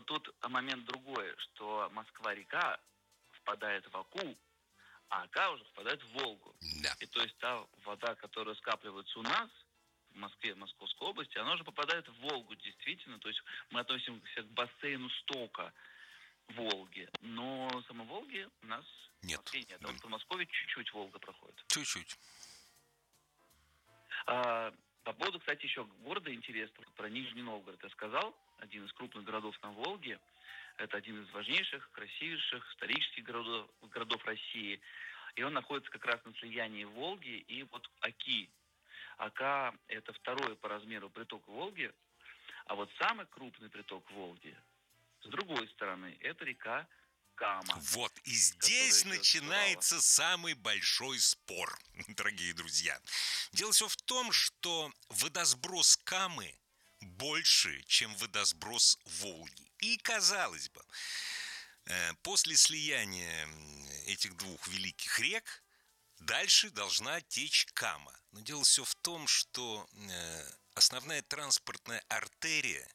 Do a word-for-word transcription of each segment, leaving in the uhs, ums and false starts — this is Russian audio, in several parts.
тут момент другой, что Москва-река впадает в Оку, а Ока уже впадает в Волгу. Да. И то есть та вода, которая скапливается у нас, в Москве, в Московской области, она уже попадает в Волгу, действительно. То есть мы относимся к бассейну стока Волги. Но самой Волги у нас Нет. в Москве нет. А Да. вот в Подмосковье чуть-чуть Волга проходит. Чуть-чуть. А, по поводу, кстати, еще города интересного, про Нижний Новгород я сказал, один из крупных городов на Волге. Это один из важнейших, красивейших исторических городов, городов России. И он находится как раз на слиянии Волги и вот Оки. Ока – это второй по размеру приток Волги, а вот самый крупный приток Волги, с другой стороны, это река Кама. Вот, и здесь начинается самый большой спор, дорогие друзья. Дело все в том, что водосброс Камы больше, чем водосброс Волги. И, казалось бы, после слияния этих двух великих рек дальше должна течь Кама. Но дело все в том, что основная транспортная артерия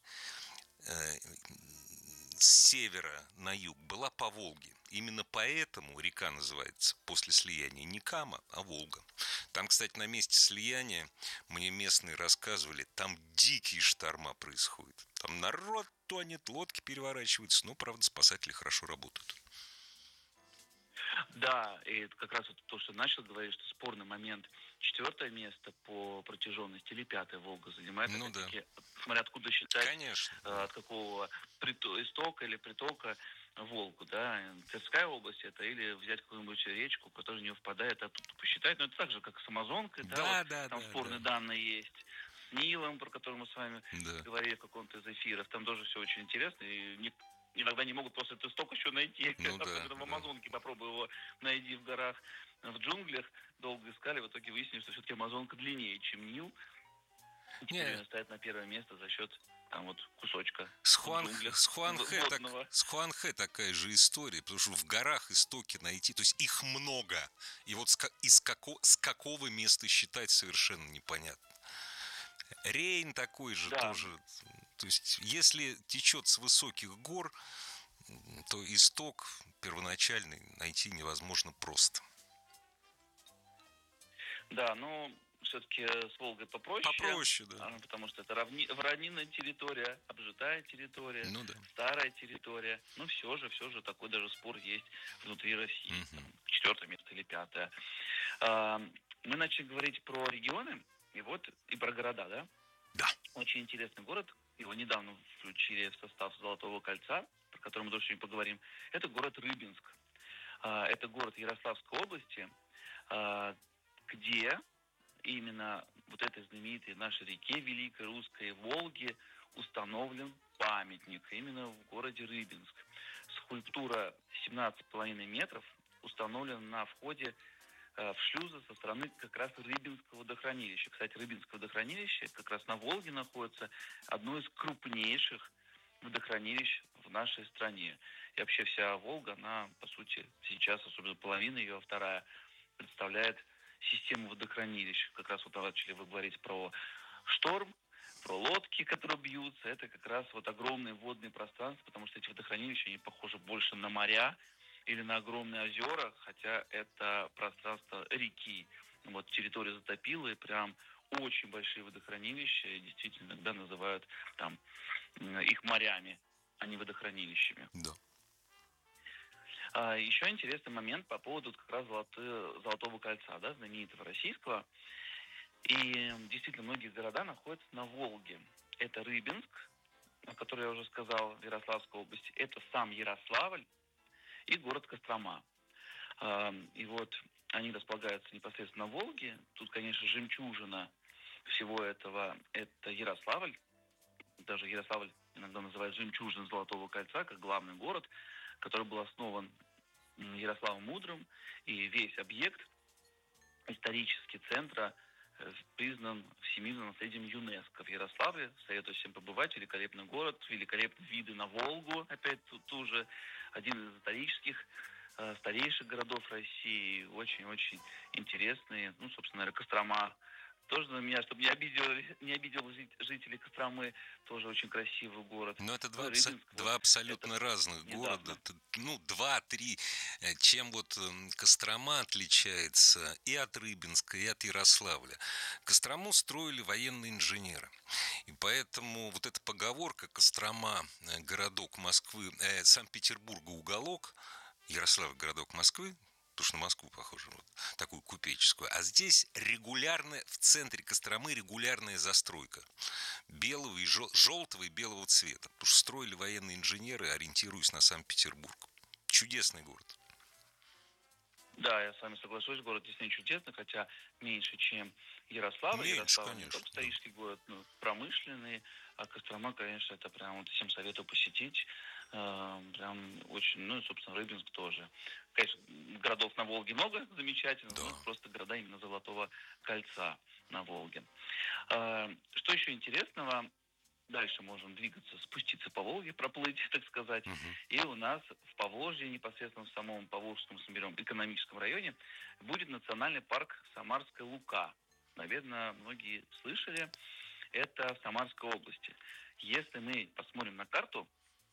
с севера на юг была по Волге. Именно поэтому река называется после слияния не Кама, а Волга. Там, кстати, на месте слияния, мне местные рассказывали, там дикие шторма происходят. Там народ тонет, лодки переворачиваются, но, правда, спасатели хорошо работают. Да, и это как раз вот то, что начал говорить, что спорный момент. Четвертое место по протяженности или пятое Волга занимает, ну, да. смотря откуда считать, конечно, э, от какого прито- истока или притока Волгу, да, Тверская область это, или взять какую-нибудь речку, которая в нее впадает, оттуда посчитать, но это так же, как с Амазонкой, да, да, вот, да там да, спорные да. данные есть, с Нилом, про который мы с вами да. говорили в каком-то из эфиров, там тоже все очень интересно, и не иногда не могут просто этот исток еще найти. Ну, Особенно да, в Амазонке. Да. Попробуй его найди в горах, в джунглях. Долго искали, в итоге выяснили, что все-таки Амазонка длиннее, чем Нил. И теперь она стоит на первое место за счет там вот кусочка. С, Хуан... с, Хуанхэ так... с Хуанхэ такая же история, потому что в горах истоки найти, то есть их много. И вот с, из како... с какого места считать совершенно непонятно. Рейн такой же, да. тоже. То есть, если течет с высоких гор, то исток первоначальный найти невозможно просто. Да, но все-таки с Волгой попроще. Попроще, да. Потому что это равни... равнинная территория, обжитая территория, ну, да. старая территория. Но все же, все же такой даже спор есть внутри России. Угу. Там, четвертое место или пятое. А, мы начали говорить про регионы. И вот, и про города, да? Да. Очень интересный город. Его недавно включили в состав Золотого кольца, про который мы тоже сегодня поговорим. Это город Рыбинск. Это город Ярославской области, где именно вот этой знаменитой нашей реке Великой Русской Волге установлен памятник. Именно в городе Рыбинск. Скульптура семнадцать с половиной метров установлена на входе в шлюзы со стороны как раз Рыбинского водохранилища. Кстати, Рыбинское водохранилище как раз на Волге находится одно из крупнейших водохранилищ в нашей стране. И вообще вся Волга, она, по сути, сейчас, особенно половина ее, а вторая, представляет систему водохранилищ. Как раз вот начали вы говорить про шторм, про лодки, которые бьются. Это как раз вот огромные водные пространства, потому что эти водохранилища, они похожи больше на моря, или на огромные озера, хотя это пространство реки. Вот территория затопила, и прям очень большие водохранилища, и действительно иногда называют там их морями, а не водохранилищами. Да. А, еще интересный момент по поводу как раз золоты, Золотого кольца, да, знаменитого российского. И действительно многие города находятся на Волге. Это Рыбинск, о котором я уже сказал, в Ярославской области. Это сам Ярославль, и город Кострома. И вот они располагаются непосредственно на Волге. Тут, конечно, жемчужина всего этого – это Ярославль. Даже Ярославль иногда называют жемчужиной Золотого кольца, как главный город, который был основан Ярославом Мудрым. И весь объект, исторический центра, признан всемирным наследием ЮНЕСКО в Ярославле. Советую всем побывать. Великолепный город, великолепные виды на Волгу. Опять тут тоже один из исторических, э, старейших городов России. Очень-очень интересные. Ну, собственно, наверное, Кострома тоже на меня, чтобы не обидел, не обидел жителей Костромы, тоже очень красивый город. Но это два, ну, абсо- Рыбинск, два вот, абсолютно это разных недавно. города. Ну, два-три. Чем вот Кострома отличается и от Рыбинска, и от Ярославля. Кострому строили военные инженеры. И поэтому вот эта поговорка «Кострома – городок Москвы, э, Санкт-Петербурга – уголок», Ярославль – городок Москвы, потому что на Москву похоже, вот, такую купеческую. А здесь регулярная, в центре Костромы регулярная застройка белого и жел, желтого и белого цвета. Потому что строили военные инженеры, ориентируясь на Санкт-Петербург. Чудесный город. Да, я с вами соглашусь, город действительно чудесный, хотя меньше, чем Ярославль. Меньше, Ярославль не конечно, только исторический да. город, но промышленный, а Кострома, конечно, это прям вот всем советую посетить. Э, прям очень, ну и, собственно, Рыбинск тоже. Конечно, городов на Волге много замечательных, да. но просто города именно Золотого кольца на Волге. Э, что еще интересного? Дальше можем двигаться, спуститься по Волге, проплыть, так сказать. Угу. И у нас в Поволжье, непосредственно в самом Поволжском, если берем, экономическом районе, будет национальный парк Самарская Лука. Наверное, многие слышали. Это в Самарской области. Если мы посмотрим на карту,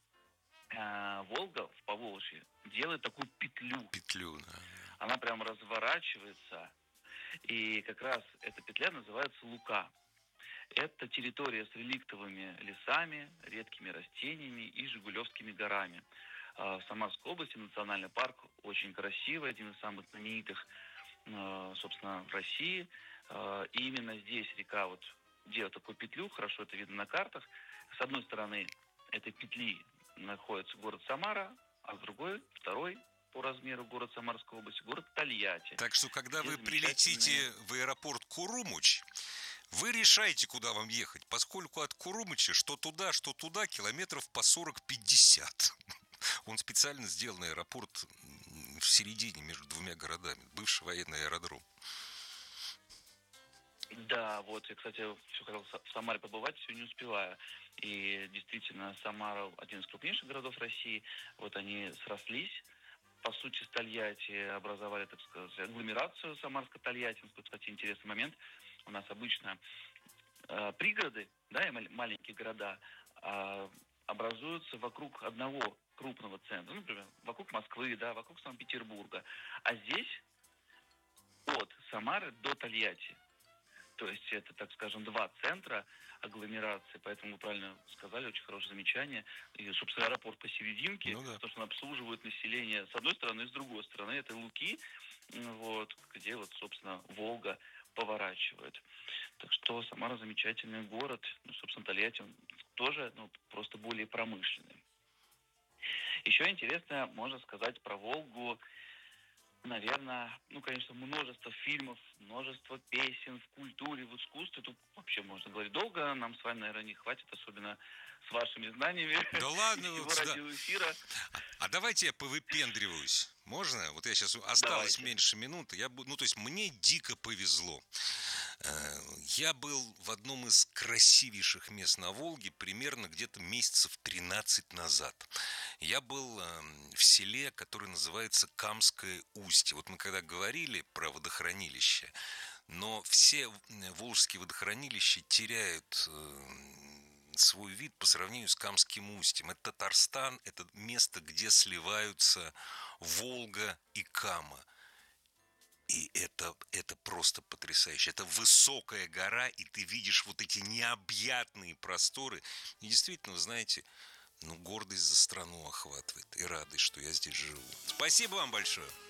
э, Волга в Поволжье делает такую петлю. Петлю, да. Она прям разворачивается. И как раз эта петля называется Лука. Это территория с реликтовыми лесами, редкими растениями и Жигулевскими горами. В Самарской области национальный парк очень красивый, один из самых знаменитых, собственно, в России. И именно здесь река вот делает такую петлю, хорошо это видно на картах. С одной стороны этой петли находится город Самара, а с другой, второй по размеру город Самарской области, город Тольятти. Так что, когда вы замечательные... прилетите в аэропорт Курумуч, вы решаете, куда вам ехать, поскольку от Курумыча что туда, что туда километров по сорок-пятьдесят. Он специально сделан аэропорт в середине между двумя городами, бывший военный аэродром. Да, вот я, кстати, все хотел в Самаре побывать, все не успеваю. И действительно, Самара один из крупнейших городов России. Вот они срослись. По сути, с Тольятти образовали, так сказать, агломерацию Самарско-Тольяттинскую. Кстати, интересный момент. У нас обычно э, пригороды, да, и маленькие города э, образуются вокруг одного крупного центра. Ну, например, вокруг Москвы, да, вокруг Санкт-Петербурга. А здесь от Самары до Тольятти. То есть это, так скажем, два центра агломерации, поэтому вы правильно сказали, очень хорошее замечание. И, собственно, аэропорт посерединке, ну, да. потому что он обслуживает население с одной стороны и с другой стороны. Это Луки, вот, где, вот, собственно, Волга поворачивает. Так что Самара замечательный город. Ну, собственно, Тольятти он тоже, ну, просто более промышленный. Еще интересно, можно сказать про Волгу. Наверное, ну, конечно, множество фильмов, множество песен в культуре, в искусстве. Тут вообще можно говорить долго. Нам с вами, наверное, не хватит, особенно с вашими знаниями. Да ладно, всего вот, радиоэфира. А, а давайте я повыпендриваюсь. Можно? Вот я сейчас осталось Давайте. меньше минуты. Я, ну, то есть мне дико повезло. Я был в одном из красивейших мест на Волге примерно где-то месяцев тринадцать назад. Я был в селе, которое называется Камское Устье. Вот мы когда говорили про водохранилище, но все волжские водохранилища теряют свой вид по сравнению с Камским устьем. Это Татарстан, это место, где сливаются Волга и Кама. И это, это просто потрясающе. Это высокая гора, и ты видишь вот эти необъятные просторы. И действительно, вы знаете, ну, гордость за страну охватывает. И радость, что я здесь живу. Спасибо вам большое.